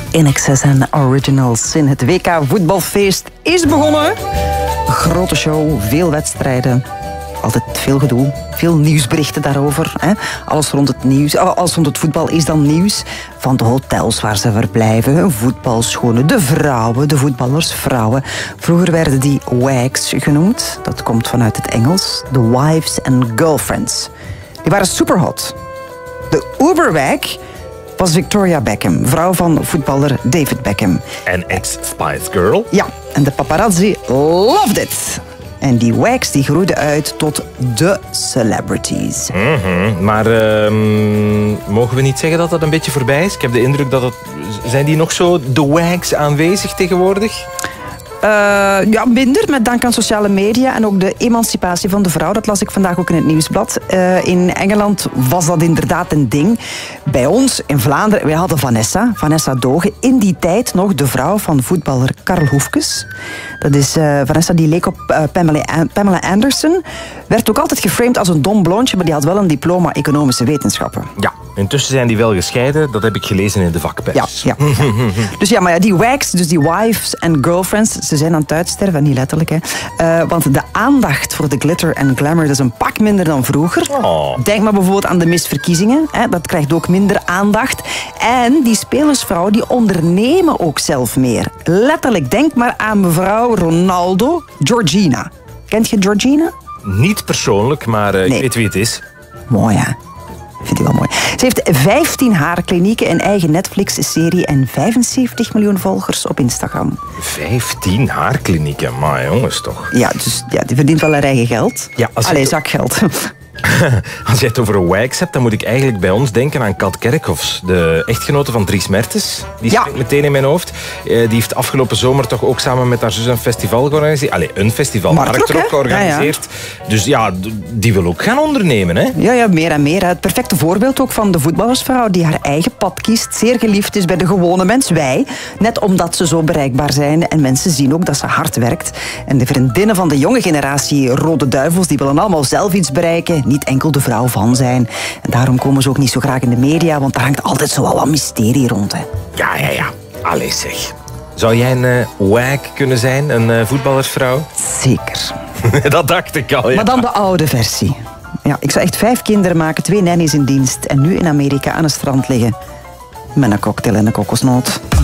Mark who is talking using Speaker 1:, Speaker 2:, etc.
Speaker 1: INXS en Originals in het WK voetbalfeest is begonnen. Een grote show, veel wedstrijden. Altijd veel gedoe, veel nieuwsberichten daarover. Hè? Alles rond het voetbal is dan nieuws. Van de hotels waar ze verblijven, hun voetbalschoenen, de vrouwen, de voetballersvrouwen. Vroeger werden die wags genoemd. Dat komt vanuit het Engels. De wives and girlfriends. Die waren superhot. De uberwag was Victoria Beckham, vrouw van voetballer David Beckham.
Speaker 2: En ex-Spice Girl.
Speaker 1: Ja, en de paparazzi loved it. En die wags die groeiden uit tot de celebrities.
Speaker 2: Maar mogen we niet zeggen dat dat een beetje voorbij is? Ik heb de indruk dat het... Zijn die nog zo de wags aanwezig tegenwoordig?
Speaker 1: Ja, minder, met dank aan sociale media en ook de emancipatie van de vrouw. Dat las ik vandaag ook in het nieuwsblad. In Engeland was dat inderdaad een ding. Bij ons in Vlaanderen, wij hadden Vanessa Doge, in die tijd nog de vrouw van voetballer Karl Hoefkes. Dat is Vanessa, die leek op Pamela Anderson. Werd ook altijd geframed als een dom blondje, maar die had wel een diploma economische wetenschappen.
Speaker 2: Ja, intussen zijn die wel gescheiden. Dat heb ik gelezen in de vakpers.
Speaker 1: Ja. Dus ja, maar ja, die wags, dus die wives and girlfriends, ze zijn aan het uitsterven, niet letterlijk. Hè. Want de aandacht voor de glitter en glamour dat is een pak minder dan vroeger.
Speaker 2: Oh.
Speaker 1: Denk maar bijvoorbeeld aan de misverkiezingen. Hè. Dat krijgt ook minder aandacht. En die spelersvrouwen die ondernemen ook zelf meer. Letterlijk, denk maar aan mevrouw Ronaldo, Georgina. Kent je Georgina?
Speaker 2: Niet persoonlijk, maar
Speaker 1: Nee.
Speaker 2: ik weet wie het is.
Speaker 1: Mooi, hè? Vind ik wel mooi. Ze heeft 15 haarklinieken, een eigen Netflix-serie en 75 miljoen volgers op Instagram.
Speaker 2: 15 haarklinieken, maar jongens toch.
Speaker 1: Ja, dus ja, die verdient wel haar eigen geld.
Speaker 2: Ja, als je
Speaker 1: Allee,
Speaker 2: het-
Speaker 1: zakgeld.
Speaker 2: Als je het over wags hebt, dan moet ik eigenlijk bij ons denken aan Kat Kerkhoffs. De echtgenote van Dries Mertens. Die
Speaker 1: Ja.
Speaker 2: springt meteen in mijn hoofd. Die heeft afgelopen zomer toch ook samen met haar zus een festival georganiseerd. Allee, een festival,
Speaker 1: Marktrok,
Speaker 2: Marktrok
Speaker 1: hè?
Speaker 2: georganiseerd. Dus ja, die wil ook gaan ondernemen, hè?
Speaker 1: Ja, meer en meer. Het perfecte voorbeeld ook van de voetballersvrouw die haar eigen pad kiest. Zeer geliefd is bij de gewone mens, wij. Net omdat ze zo bereikbaar zijn. En mensen zien ook dat ze hard werkt. En de vriendinnen van de jonge generatie Rode Duivels, die willen allemaal zelf iets bereiken. Niet enkel de vrouw van zijn. En daarom komen ze ook niet zo graag in de media, want daar hangt altijd zo wel wat mysterie rond. Hè.
Speaker 2: Ja. Allee zeg. Zou jij een wag kunnen zijn, een voetballersvrouw?
Speaker 1: Zeker.
Speaker 2: Dat dacht ik al, ja.
Speaker 1: Maar dan de oude versie. Ja, ik zou echt 5 kinderen maken, 2 nannies in dienst. En nu in Amerika aan het strand liggen. Met een cocktail en een kokosnoot.